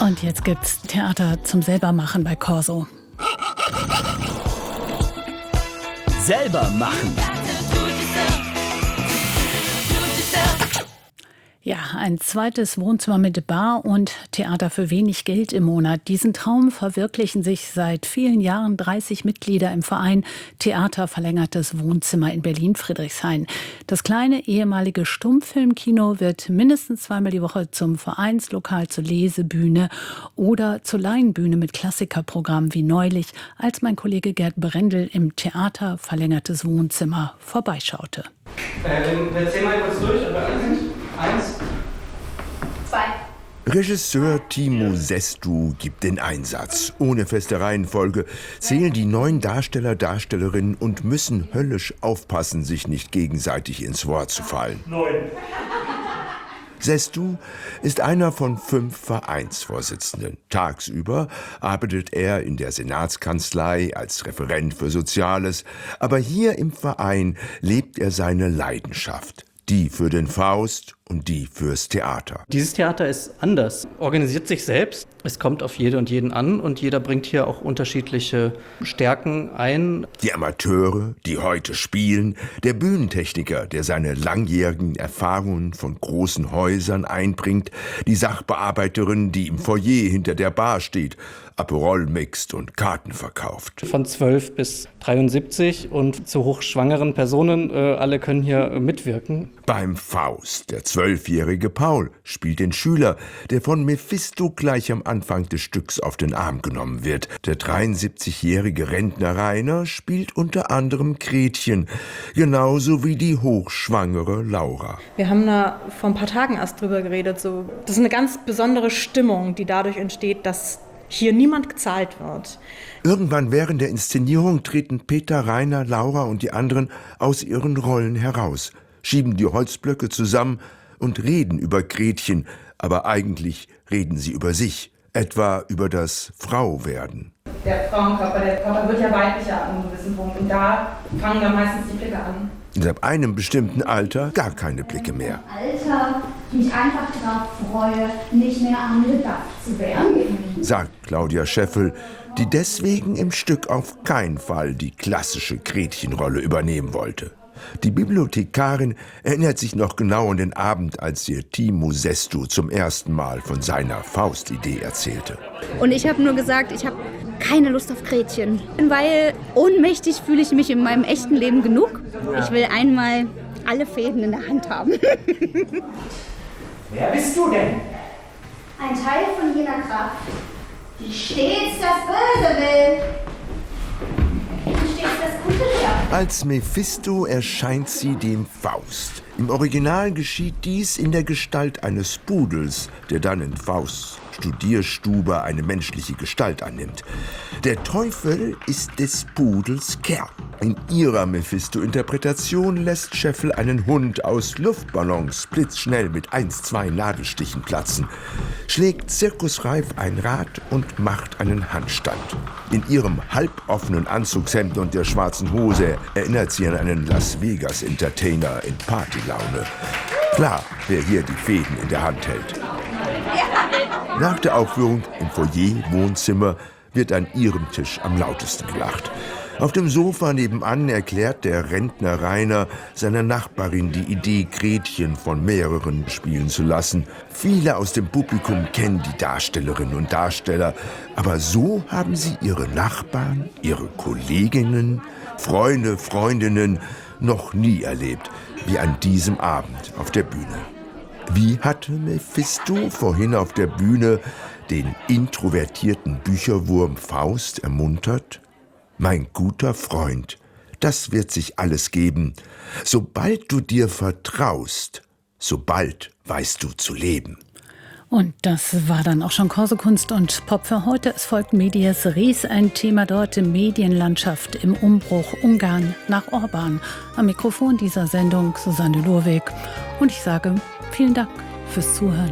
Und jetzt gibt's Theater zum Selbermachen bei Corso. Selber machen. Ja, ein zweites Wohnzimmer mit Bar und Theater für wenig Geld im Monat. Diesen Traum verwirklichen sich seit vielen Jahren 30 Mitglieder im Verein Theater Verlängertes Wohnzimmer in Berlin-Friedrichshain. Das kleine ehemalige Stummfilmkino wird mindestens zweimal die Woche zum Vereinslokal, zur Lesebühne oder zur Laienbühne mit Klassikerprogrammen wie neulich, als mein Kollege Gerd Brendel im Theater Verlängertes Wohnzimmer vorbeischaute. Wir zählen mal kurz durch, ob wir alle sind. 1, 2. Regisseur Timo Sestu gibt den Einsatz. Ohne feste Reihenfolge zählen die 9 Darsteller, Darstellerinnen und müssen höllisch aufpassen, sich nicht gegenseitig ins Wort zu fallen. 9. Sestu ist einer von 5 Vereinsvorsitzenden. Tagsüber arbeitet er in der Senatskanzlei als Referent für Soziales. Aber hier im Verein lebt er seine Leidenschaft. Die für den Faust und die fürs Theater. Dieses Theater ist anders, organisiert sich selbst. Es kommt auf jede und jeden an und jeder bringt hier auch unterschiedliche Stärken ein. Die Amateure, die heute spielen, der Bühnentechniker, der seine langjährigen Erfahrungen von großen Häusern einbringt, die Sachbearbeiterin, die im Foyer hinter der Bar steht, Aperol mixt und Karten verkauft. Von 12 bis 73 und zu hochschwangeren Personen, alle können hier mitwirken. Beim Faust, der 12-jährige Paul spielt den Schüler, der von Mephisto gleich am Anfang des Stücks auf den Arm genommen wird. Der 73-jährige Rentner Rainer spielt unter anderem Gretchen, genauso wie die hochschwangere Laura. Wir haben da vor ein paar Tagen erst drüber geredet. Das ist eine ganz besondere Stimmung, die dadurch entsteht, dass hier niemand gezahlt wird. Irgendwann während der Inszenierung treten Peter, Rainer, Laura und die anderen aus ihren Rollen heraus, schieben die Holzblöcke zusammen und reden über Gretchen, aber eigentlich reden sie über sich, etwa über das Frauwerden. Der Frauenkörper, der Körper wird ja weiblicher an einem gewissen Punkt und da fangen dann meistens die Blicke an. Und ab einem bestimmten Alter gar keine Blicke mehr. Alter, ich mich einfach darauf freue, nicht mehr angedacht zu werden, sagt Claudia Scheffel, die deswegen im Stück auf keinen Fall die klassische Gretchenrolle übernehmen wollte. Die Bibliothekarin erinnert sich noch genau an den Abend, als ihr Timo Sestu zum ersten Mal von seiner Faustidee erzählte. Und ich habe nur gesagt, ich habe keine Lust auf Gretchen, weil ohnmächtig fühle ich mich in meinem echten Leben genug. Ich will einmal alle Fäden in der Hand haben. Wer bist du denn? Ein Teil von jener Kraft, die stets das Böse will. Und stets das Gute schafft. Als Mephisto erscheint sie dem Faust. Im Original geschieht dies in der Gestalt eines Pudels, der dann in Fausts Studierstube eine menschliche Gestalt annimmt. Der Teufel ist des Pudels Kerl. In ihrer Mephisto-Interpretation lässt Scheffel einen Hund aus Luftballons blitzschnell mit 1-2 Nadelstichen platzen, schlägt zirkusreif ein Rad und macht einen Handstand. In ihrem halboffenen Anzugshemd und der schwarzen Hose erinnert sie an einen Las Vegas-Entertainer in Partylaune. Klar, wer hier die Fäden in der Hand hält. Nach der Aufführung im Foyer-Wohnzimmer wird an ihrem Tisch am lautesten gelacht. Auf dem Sofa nebenan erklärt der Rentner Rainer seiner Nachbarin die Idee, Gretchen von mehreren spielen zu lassen. Viele aus dem Publikum kennen die Darstellerinnen und Darsteller, aber so haben sie ihre Nachbarn, ihre Kolleginnen, Freunde, Freundinnen noch nie erlebt, wie an diesem Abend auf der Bühne. Wie hatte Mephisto vorhin auf der Bühne den introvertierten Bücherwurm Faust ermuntert? Mein guter Freund, das wird sich alles geben. Sobald du dir vertraust, sobald weißt du zu leben. Und das war dann auch schon Corso Kunst und Pop für heute. Es folgt Medias Res, ein Thema dort in Medienlandschaft im Umbruch Ungarn nach Orban. Am Mikrofon dieser Sendung Susanne Lurweg. Und ich sage vielen Dank fürs Zuhören.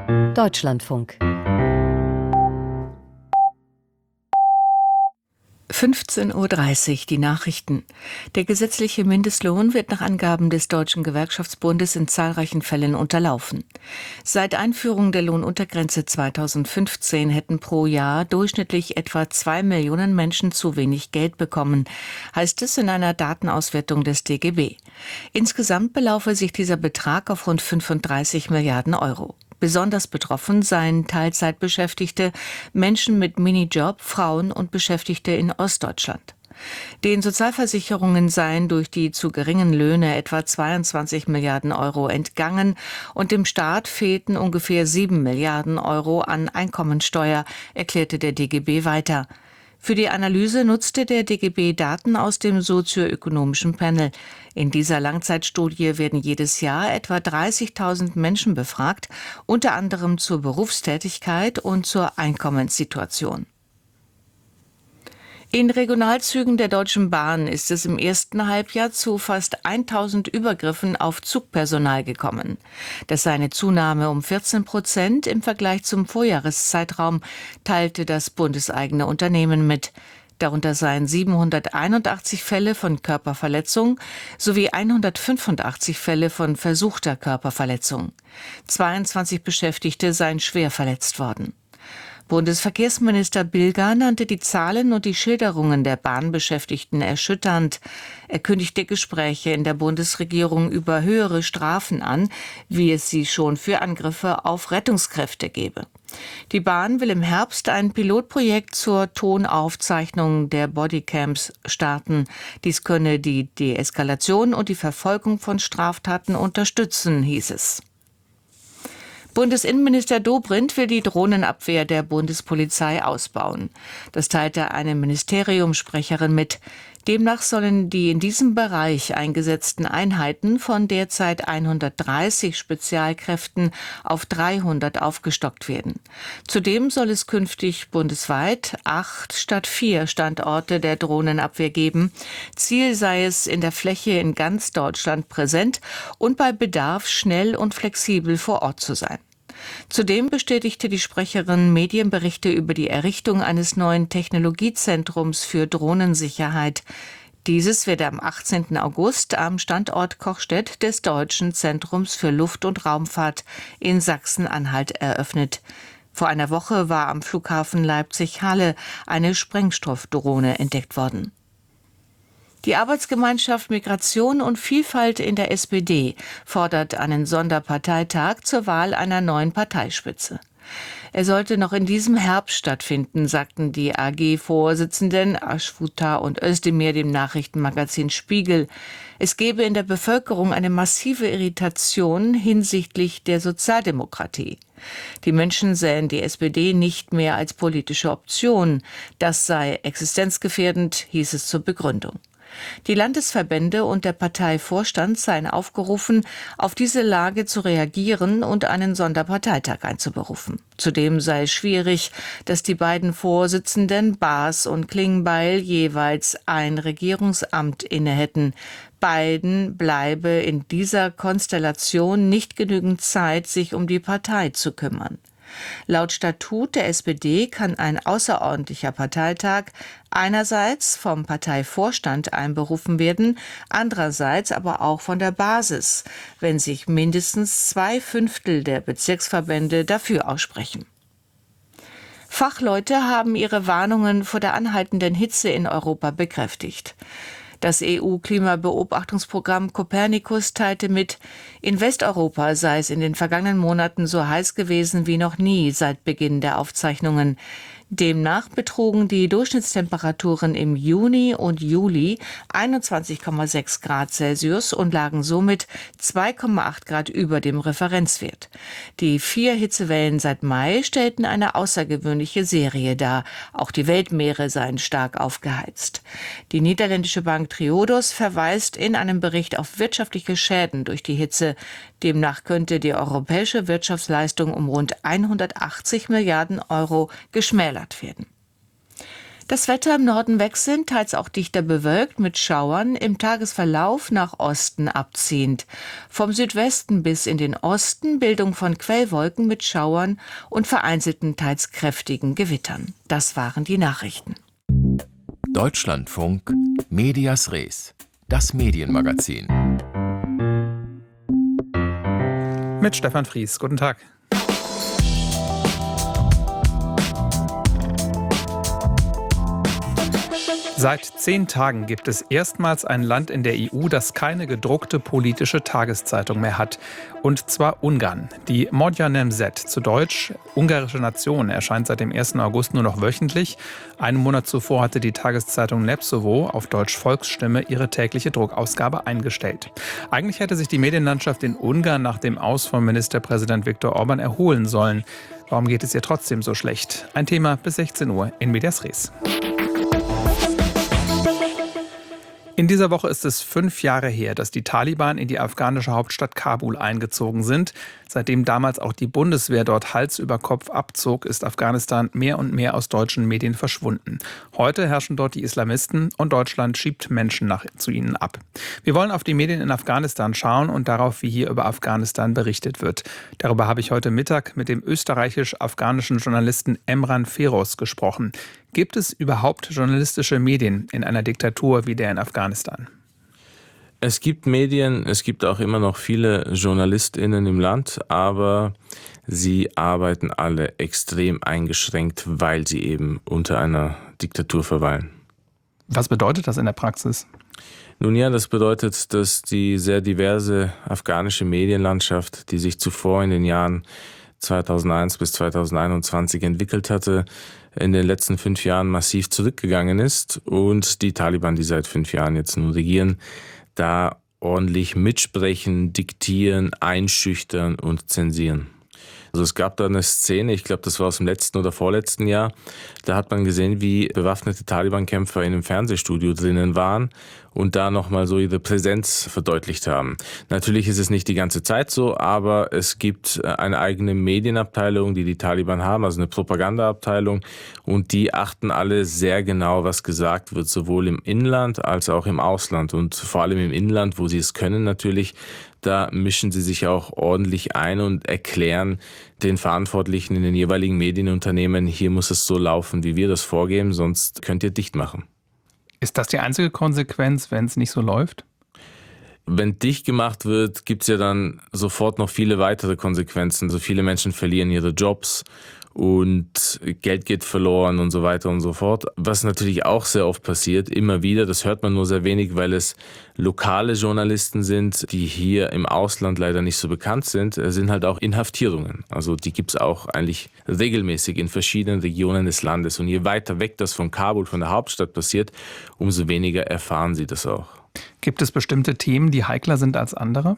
Deutschlandfunk 15:30 Uhr, die Nachrichten. Der gesetzliche Mindestlohn wird nach Angaben des Deutschen Gewerkschaftsbundes in zahlreichen Fällen unterlaufen. Seit Einführung der Lohnuntergrenze 2015 hätten pro Jahr durchschnittlich etwa 2 Millionen Menschen zu wenig Geld bekommen, heißt es in einer Datenauswertung des DGB. Insgesamt belaufe sich dieser Betrag auf rund 35 Milliarden Euro. Besonders betroffen seien Teilzeitbeschäftigte, Menschen mit Minijob, Frauen und Beschäftigte in Ostdeutschland. Den Sozialversicherungen seien durch die zu geringen Löhne etwa 22 Milliarden Euro entgangen und dem Staat fehlten ungefähr 7 Milliarden Euro an Einkommensteuer, erklärte der DGB weiter. Für die Analyse nutzte der DGB Daten aus dem sozioökonomischen Panel. In dieser Langzeitstudie werden jedes Jahr etwa 30.000 Menschen befragt, unter anderem zur Berufstätigkeit und zur Einkommenssituation. In Regionalzügen der Deutschen Bahn ist es im ersten Halbjahr zu fast 1.000 Übergriffen auf Zugpersonal gekommen. Das sei eine Zunahme um 14% im Vergleich zum Vorjahreszeitraum, teilte das bundeseigene Unternehmen mit. Darunter seien 781 Fälle von Körperverletzung sowie 185 Fälle von versuchter Körperverletzung. 22 Beschäftigte seien schwer verletzt worden. Bundesverkehrsminister Bilger nannte die Zahlen und die Schilderungen der Bahnbeschäftigten erschütternd. Er kündigte Gespräche in der Bundesregierung über höhere Strafen an, wie es sie schon für Angriffe auf Rettungskräfte gebe. Die Bahn will im Herbst ein Pilotprojekt zur Tonaufzeichnung der Bodycams starten. Dies könne die Deeskalation und die Verfolgung von Straftaten unterstützen, hieß es. Bundesinnenminister Dobrindt will die Drohnenabwehr der Bundespolizei ausbauen. Das teilte eine Ministeriumssprecherin mit. Demnach sollen die in diesem Bereich eingesetzten Einheiten von derzeit 130 Spezialkräften auf 300 aufgestockt werden. Zudem soll es künftig bundesweit 8 statt 4 Standorte der Drohnenabwehr geben. Ziel sei es, in der Fläche in ganz Deutschland präsent und bei Bedarf schnell und flexibel vor Ort zu sein. Zudem bestätigte die Sprecherin Medienberichte über die Errichtung eines neuen Technologiezentrums für Drohnensicherheit. Dieses werde am 18. August am Standort Kochstedt des Deutschen Zentrums für Luft- und Raumfahrt in Sachsen-Anhalt eröffnet. Vor einer Woche war am Flughafen Leipzig-Halle eine Sprengstoffdrohne entdeckt worden. Die Arbeitsgemeinschaft Migration und Vielfalt in der SPD fordert einen Sonderparteitag zur Wahl einer neuen Parteispitze. Er sollte noch in diesem Herbst stattfinden, sagten die AG-Vorsitzenden Aschfuta und Özdemir dem Nachrichtenmagazin Spiegel. Es gebe in der Bevölkerung eine massive Irritation hinsichtlich der Sozialdemokratie. Die Menschen sähen die SPD nicht mehr als politische Option. Das sei existenzgefährdend, hieß es zur Begründung. Die Landesverbände und der Parteivorstand seien aufgerufen, auf diese Lage zu reagieren und einen Sonderparteitag einzuberufen. Zudem sei es schwierig, dass die beiden Vorsitzenden Baas und Klingbeil jeweils ein Regierungsamt inne hätten. Beiden bleibe in dieser Konstellation nicht genügend Zeit, sich um die Partei zu kümmern. Laut Statut der SPD kann ein außerordentlicher Parteitag einerseits vom Parteivorstand einberufen werden, andererseits aber auch von der Basis, wenn sich mindestens 2/5 der Bezirksverbände dafür aussprechen. Fachleute haben ihre Warnungen vor der anhaltenden Hitze in Europa bekräftigt. Das EU-Klimabeobachtungsprogramm Copernicus teilte mit, in Westeuropa sei es in den vergangenen Monaten so heiß gewesen wie noch nie seit Beginn der Aufzeichnungen. Demnach betrugen die Durchschnittstemperaturen im Juni und Juli 21,6 Grad Celsius und lagen somit 2,8 Grad über dem Referenzwert. Die 4 Hitzewellen seit Mai stellten eine außergewöhnliche Serie dar. Auch die Weltmeere seien stark aufgeheizt. Die niederländische Bank Triodos verweist in einem Bericht auf wirtschaftliche Schäden durch die Hitze. Demnach könnte die europäische Wirtschaftsleistung um rund 180 Milliarden Euro geschmälert werden. Das Wetter im Norden wechselnd, teils auch dichter bewölkt mit Schauern, im Tagesverlauf nach Osten abziehend. Vom Südwesten bis in den Osten Bildung von Quellwolken mit Schauern und vereinzelten, teils kräftigen Gewittern. Das waren die Nachrichten. Deutschlandfunk Medias Res, das Medienmagazin. Mit Stefan Fries. Guten Tag. Seit 10 Tagen gibt es erstmals ein Land in der EU, das keine gedruckte politische Tageszeitung mehr hat. Und zwar Ungarn. Die Magyar Nemzet, zu Deutsch Ungarische Nation, erscheint seit dem 1. August nur noch wöchentlich. Einen Monat zuvor hatte die Tageszeitung Népszava, auf Deutsch Volksstimme, ihre tägliche Druckausgabe eingestellt. Eigentlich hätte sich die Medienlandschaft in Ungarn nach dem Aus von Ministerpräsident Viktor Orbán erholen sollen. Warum geht es ihr trotzdem so schlecht? Ein Thema bis 16 Uhr in Medias Res. In dieser Woche ist es 5 Jahre her, dass die Taliban in die afghanische Hauptstadt Kabul eingezogen sind. Seitdem damals auch die Bundeswehr dort Hals über Kopf abzog, ist Afghanistan mehr und mehr aus deutschen Medien verschwunden. Heute herrschen dort die Islamisten und Deutschland schiebt Menschen zu ihnen ab. Wir wollen auf die Medien in Afghanistan schauen und darauf, wie hier über Afghanistan berichtet wird. Darüber habe ich heute Mittag mit dem österreichisch-afghanischen Journalisten Emran Feroz gesprochen. Gibt es überhaupt journalistische Medien in einer Diktatur wie der in Afghanistan? Es gibt Medien, es gibt auch immer noch viele JournalistInnen im Land, aber sie arbeiten alle extrem eingeschränkt, weil sie eben unter einer Diktatur verweilen. Was bedeutet das in der Praxis? Nun ja, das bedeutet, dass die sehr diverse afghanische Medienlandschaft, die sich zuvor in den Jahren 2001 bis 2021 entwickelt hatte, in den letzten 5 Jahren massiv zurückgegangen ist und die Taliban, die seit 5 Jahren jetzt nun regieren, da ordentlich mitsprechen, diktieren, einschüchtern und zensieren. Also es gab da eine Szene, ich glaube, das war aus dem letzten oder vorletzten Jahr, da hat man gesehen, wie bewaffnete Taliban-Kämpfer in einem Fernsehstudio drinnen waren und da nochmal so ihre Präsenz verdeutlicht haben. Natürlich ist es nicht die ganze Zeit so, aber es gibt eine eigene Medienabteilung, die Taliban haben, also eine Propagandaabteilung, und die achten alle sehr genau, was gesagt wird, sowohl im Inland als auch im Ausland und vor allem im Inland, wo sie es können natürlich. Da mischen sie sich auch ordentlich ein und erklären den Verantwortlichen in den jeweiligen Medienunternehmen, hier muss es so laufen, wie wir das vorgeben, sonst könnt ihr dicht machen. Ist das die einzige Konsequenz, wenn es nicht so läuft? Wenn dicht gemacht wird, gibt es ja dann sofort noch viele weitere Konsequenzen. So viele Menschen verlieren ihre Jobs und Geld geht verloren und so weiter und so fort. Was natürlich auch sehr oft passiert, immer wieder, das hört man nur sehr wenig, weil es lokale Journalisten sind, die hier im Ausland leider nicht so bekannt sind halt auch Inhaftierungen. Also die gibt es auch eigentlich regelmäßig in verschiedenen Regionen des Landes. Und je weiter weg das von Kabul, von der Hauptstadt passiert, umso weniger erfahren sie das auch. Gibt es bestimmte Themen, die heikler sind als andere?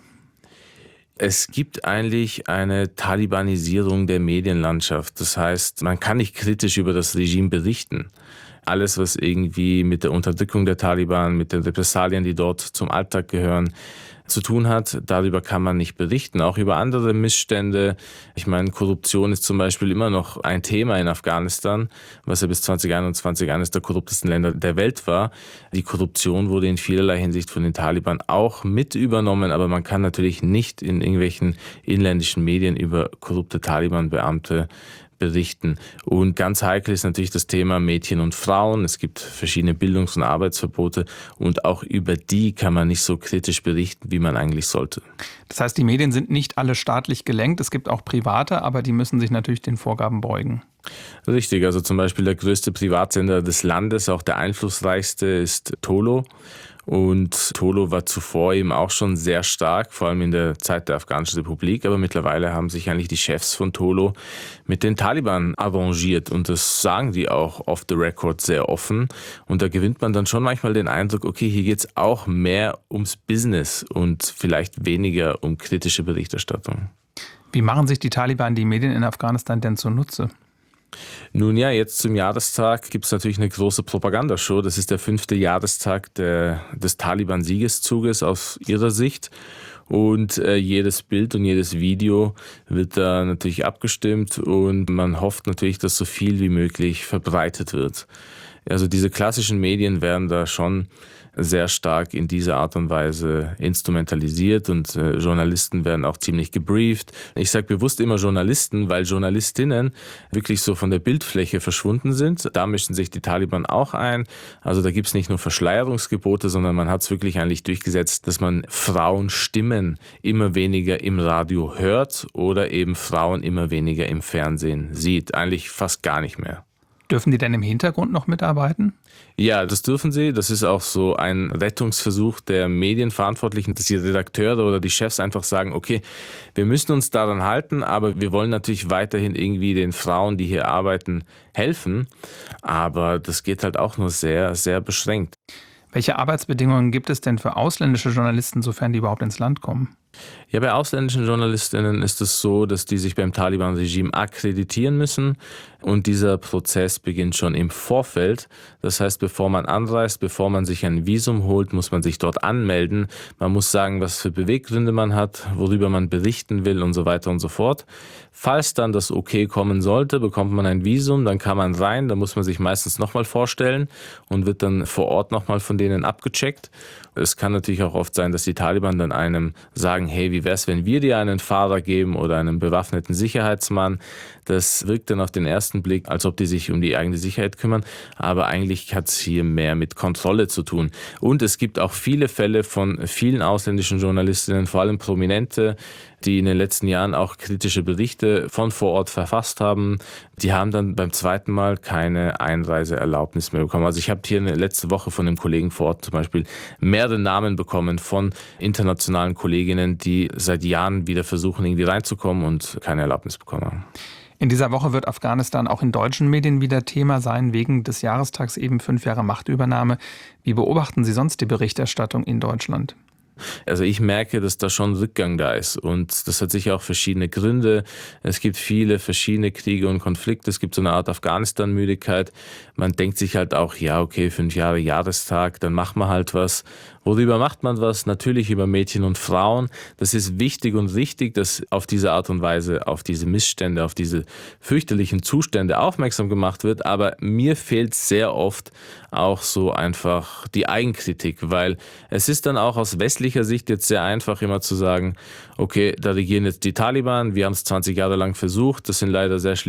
Es gibt eigentlich eine Talibanisierung der Medienlandschaft. Das heißt, man kann nicht kritisch über das Regime berichten. Alles, was irgendwie mit der Unterdrückung der Taliban, mit den Repressalien, die dort zum Alltag gehören, zu tun hat, darüber kann man nicht berichten. Auch über andere Missstände. Ich meine, Korruption ist zum Beispiel immer noch ein Thema in Afghanistan, was ja bis 2021 eines der korruptesten Länder der Welt war. Die Korruption wurde in vielerlei Hinsicht von den Taliban auch mit übernommen, aber man kann natürlich nicht in irgendwelchen inländischen Medien über korrupte Taliban-Beamte berichten. Und ganz heikel ist natürlich das Thema Mädchen und Frauen. Es gibt verschiedene Bildungs- und Arbeitsverbote und auch über die kann man nicht so kritisch berichten, wie man eigentlich sollte. Das heißt, die Medien sind nicht alle staatlich gelenkt. Es gibt auch private, aber die müssen sich natürlich den Vorgaben beugen. Richtig, also zum Beispiel der größte Privatsender des Landes, auch der einflussreichste, ist Tolo. Und Tolo war zuvor eben auch schon sehr stark, vor allem in der Zeit der Afghanischen Republik. Aber mittlerweile haben sich eigentlich die Chefs von Tolo mit den Taliban arrangiert. Und das sagen die auch off the record sehr offen. Und da gewinnt man dann schon manchmal den Eindruck, okay, hier geht es auch mehr ums Business und vielleicht weniger um kritische Berichterstattung. Wie machen sich die Taliban die Medien in Afghanistan denn zunutze? Nun ja, jetzt zum Jahrestag gibt es natürlich eine große Propagandashow. Das ist der 5. Jahrestag des Taliban-Siegeszuges aus ihrer Sicht. Und jedes Bild und jedes Video wird da natürlich abgestimmt und man hofft natürlich, dass so viel wie möglich verbreitet wird. Also diese klassischen Medien werden da schon sehr stark in dieser Art und Weise instrumentalisiert und Journalisten werden auch ziemlich gebrieft. Ich sage bewusst immer Journalisten, weil Journalistinnen wirklich so von der Bildfläche verschwunden sind. Da mischen sich die Taliban auch ein. Also da gibt es nicht nur Verschleierungsgebote, sondern man hat es wirklich eigentlich durchgesetzt, dass man Frauenstimmen immer weniger im Radio hört oder eben Frauen immer weniger im Fernsehen sieht. Eigentlich fast gar nicht mehr. Dürfen die denn im Hintergrund noch mitarbeiten? Ja, das dürfen sie. Das ist auch so ein Rettungsversuch der Medienverantwortlichen, dass die Redakteure oder die Chefs einfach sagen, okay, wir müssen uns daran halten, aber wir wollen natürlich weiterhin irgendwie den Frauen, die hier arbeiten, helfen. Aber das geht halt auch nur sehr, sehr beschränkt. Welche Arbeitsbedingungen gibt es denn für ausländische Journalisten, sofern die überhaupt ins Land kommen? Ja, bei ausländischen Journalistinnen ist es so, dass die sich beim Taliban-Regime akkreditieren müssen und dieser Prozess beginnt schon im Vorfeld. Das heißt, bevor man anreist, bevor man sich ein Visum holt, muss man sich dort anmelden. Man muss sagen, was für Beweggründe man hat, worüber man berichten will und so weiter und so fort. Falls dann das Okay kommen sollte, bekommt man ein Visum, dann kann man rein, da muss man sich meistens nochmal vorstellen und wird dann vor Ort nochmal von denen abgecheckt. Es kann natürlich auch oft sein, dass die Taliban dann einem sagen, hey, wie wär's, wenn wir dir einen Fahrer geben oder einen bewaffneten Sicherheitsmann? Das wirkt dann auf den ersten Blick, als ob die sich um die eigene Sicherheit kümmern, aber eigentlich hat es hier mehr mit Kontrolle zu tun. Und es gibt auch viele Fälle von vielen ausländischen Journalistinnen, vor allem Prominente, die in den letzten Jahren auch kritische Berichte von vor Ort verfasst haben. Die haben dann beim zweiten Mal keine Einreiseerlaubnis mehr bekommen. Also ich habe hier letzte Woche von einem Kollegen vor Ort zum Beispiel mehrere Namen bekommen von internationalen Kolleginnen, die seit Jahren wieder versuchen, irgendwie reinzukommen und keine Erlaubnis bekommen haben. In dieser Woche wird Afghanistan auch in deutschen Medien wieder Thema sein, wegen des Jahrestags eben 5 Jahre Machtübernahme. Wie beobachten Sie sonst die Berichterstattung in Deutschland? Also ich merke, dass da schon Rückgang da ist und das hat sicher auch verschiedene Gründe. Es gibt viele verschiedene Kriege und Konflikte. Es gibt so eine Art Afghanistan-Müdigkeit. Man denkt sich halt auch, ja okay, 5 Jahre Jahrestag, dann macht man halt was. Worüber macht man was? Natürlich über Mädchen und Frauen. Das ist wichtig und richtig, dass auf diese Art und Weise auf diese Missstände, auf diese fürchterlichen Zustände aufmerksam gemacht wird. Aber mir fehlt sehr oft auch so einfach die Eigenkritik, weil es ist dann auch aus westlicher Sicht jetzt sehr einfach immer zu sagen, okay, da regieren jetzt die Taliban, wir haben es 20 Jahre lang versucht, das sind leider sehr schlimme